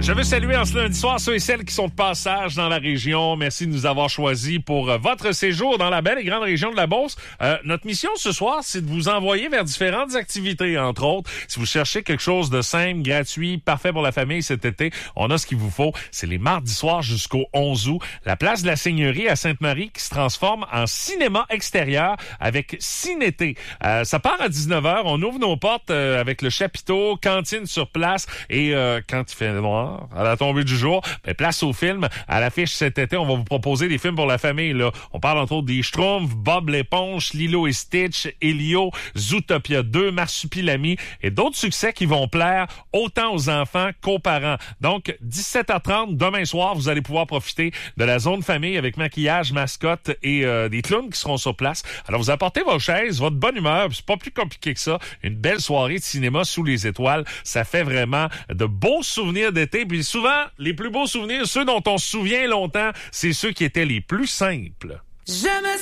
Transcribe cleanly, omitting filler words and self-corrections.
Je veux saluer en ce lundi soir ceux et celles qui sont de passage dans la région. Merci de nous avoir choisis pour votre séjour dans la belle et grande région de la Beauce. Notre mission ce soir, c'est de vous envoyer vers différentes activités, entre autres. Si vous cherchez quelque chose de simple, gratuit, parfait pour la famille cet été, on a ce qu'il vous faut. C'est les mardis soirs jusqu'au 11 août. La place de la Seigneurie à Sainte-Marie qui se transforme en cinéma extérieur avec Cinété. Ça part à 19h. On ouvre nos portes avec le chapiteau, cantine sur place et quand il fait noir, à la tombée du jour, place au film. À l'affiche cet été, on va vous proposer des films pour la famille. Là. On parle entre autres des Schtroumpfs, Bob l'éponge, Lilo et Stitch, Elio, Zootopia 2, Marsupilami et d'autres succès qui vont plaire autant aux enfants qu'aux parents. Donc, 17h30, demain soir, vous allez pouvoir profiter de la zone famille avec maquillage, mascotte et des clowns qui seront sur place. Alors, vous apportez vos chaises, votre bonne humeur, c'est pas plus compliqué que ça. Une belle soirée de cinéma sous les étoiles. Ça fait vraiment de beaux souvenirs d'été. Puis souvent, les plus beaux souvenirs, ceux dont on se souvient longtemps, c'est ceux qui étaient les plus simples.